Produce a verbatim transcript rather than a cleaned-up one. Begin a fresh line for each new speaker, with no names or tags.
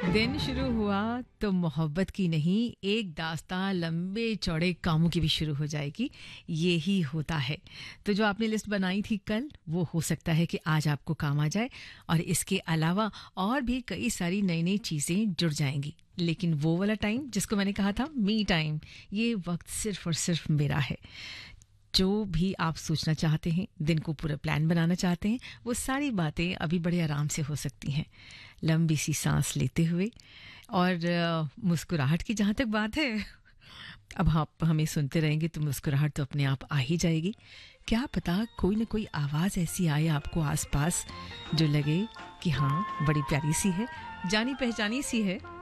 दिन शुरू हुआ तो मोहब्बत की नहीं, एक दास्तां लंबे चौड़े कामों की भी शुरू हो जाएगी। ये ही होता है। तो जो आपने लिस्ट बनाई थी कल, वो हो सकता है कि आज आपको काम आ जाए, और इसके अलावा और भी कई सारी नई नई चीज़ें जुड़ जाएंगी। लेकिन वो वाला टाइम जिसको मैंने कहा था मी टाइम, ये वक्त सिर्फ और सिर्फ मेरा है। जो भी आप सोचना चाहते हैं, दिन को पूरा प्लान बनाना चाहते हैं, वो सारी बातें अभी बड़े आराम से हो सकती हैं। लंबी सी सांस लेते हुए। और अ, मुस्कुराहट की जहाँ तक बात है, अब आप हमें सुनते रहेंगे तो मुस्कुराहट तो अपने आप आ ही जाएगी। क्या पता कोई ना कोई आवाज़ ऐसी आए आपको आसपास जो लगे कि हाँ, बड़ी प्यारी सी है, जानी पहचानी सी है।